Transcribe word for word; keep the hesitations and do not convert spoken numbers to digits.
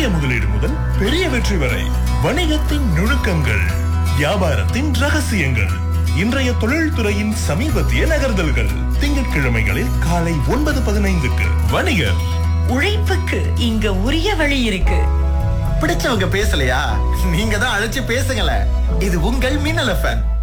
முதலீடு முதல் பெரிய வெற்றி வரை வணிகத்தின் நுணுக்கங்கள், வியாபாரத்தின் ரகசியங்கள், இன்றைய தொழில்துறையின் சமீபத்திய நகர்தல்கள். திங்கட்கிழமைகளில் காலை ஒன்பது பதினைந்துக்கு வணிகர். உழைப்புக்கு இங்க உரிய வழி இருக்கு. பிடிச்சவங்க பேசலையா? நீங்க தான் அழைச்சு பேசுங்களேன். இது உங்கள் மின்னல் எஃப்எம்.